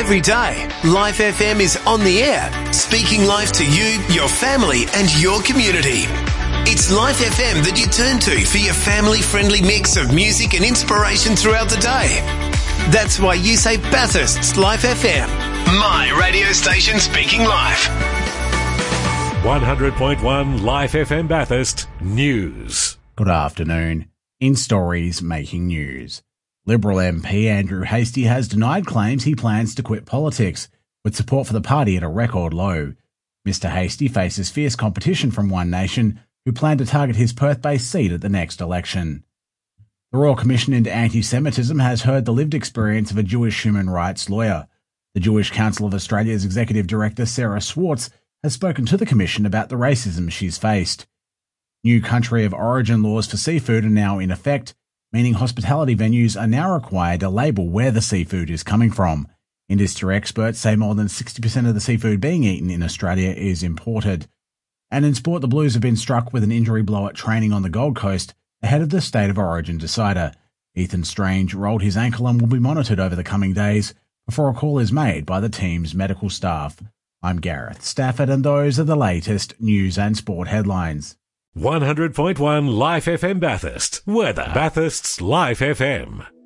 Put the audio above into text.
Every day, Life FM is on the air, speaking life to you, your family and your community. It's Life FM that you turn to for your family-friendly mix of music and inspiration throughout the day. That's why you say Bathurst's Life FM, my radio station speaking life. 100.1 Life FM Bathurst News. Good afternoon. In stories making news, Liberal MP Andrew Hastie has denied claims he plans to quit politics, with support for the party at a record low. Mr Hastie faces fierce competition from One Nation, who plan to target his Perth-based seat at the next election. The Royal Commission into Anti-Semitism has heard the lived experience of a Jewish human rights lawyer. The Jewish Council of Australia's Executive Director Sarah Swartz has spoken to the Commission about the racism she's faced. New country of origin laws for seafood are now in effect, meaning hospitality venues are now required to label where the seafood is coming from. Industry experts say more than 60% of the seafood being eaten in Australia is imported. And in sport, the Blues have been struck with an injury blow at training on the Gold Coast ahead of the State of Origin decider. Ethan Strange rolled his ankle and will be monitored over the coming days before a call is made by the team's medical staff. I'm Gareth Stafford, and those are the latest news and sport headlines. 100.1 Life FM Bathurst. Weather. Bathurst's Life FM.